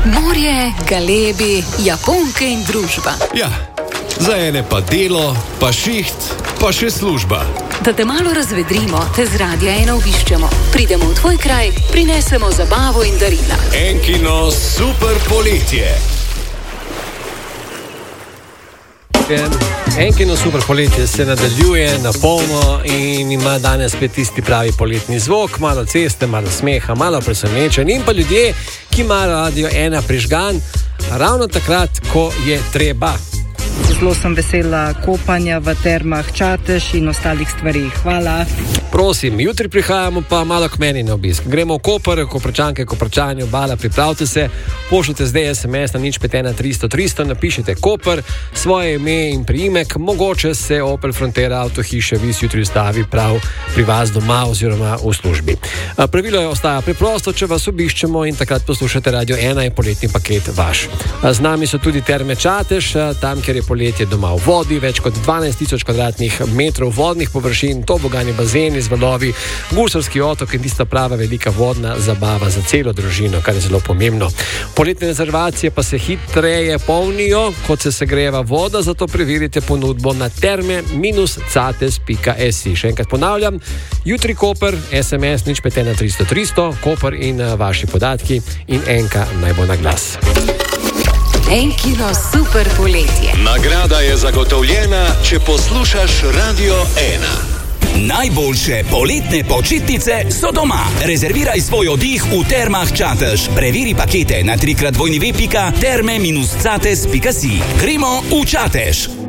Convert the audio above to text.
Morje, galebi, Japonke in družba. Ja, za ene pa delo, pa šiht, pa še služba. Da te malo razvedrimo, te z Radia 1 obiščemo. Pridemo v tvoj kraj, prinesemo zabavo in darila. Enkino super poletje. Enkino super poletje se nadaljuje na polno in ima danes spet tisti pravi poletni zvok, malo ceste, malo smeha, malo presenečenj in pa ljudje, ki imajo Radio 1 prižgan ravno takrat, ko je treba. Zelo sem vesela kopanja v termah Čatež in ostalih stvari. Hvala. Prosim, jutri prihajamo pa malo k meni na obisk. Gremo v Koper, Koprčanke, Koprčani, Obala, pripravite se, pošljite zdaj SMS na 051 300 300, napišite Koper, svoje ime in priimek, mogoče se Opel Frontera avtohiše vis jutri ustavi prav pri vas doma oziroma v službi. Pravilo ostaja preprosto, če vas obiščemo in takrat poslušate Radio 1, je poletni paket vaš. Z nami so tudi terme Čatež, tam, kjer je poletje doma v vodi, več kot 12,000 kvadratnih metrov vodnih površin, tobogani bazeni z valovi, gusarski otok in tista prava velika vodna zabava za celo družino, kar je zelo pomembno. Poletne rezervacije pa se hitreje polnijo, kot se segreva voda, zato preverite ponudbo na terme-cates.si. Še enkrat ponavljam, jutri Koper, SMS 051 300 300, Koper in vaši podatki in Enka naj bo na glas. Enkino super poletje. Nagrada je zagotovljena, če poslušaš Radio 1. Najboljše poletne počitnice so doma. Rezerviraj svoj oddih v termah Čatež. Preveri pakete na www.terme-cates.si. Gremo v Čatež.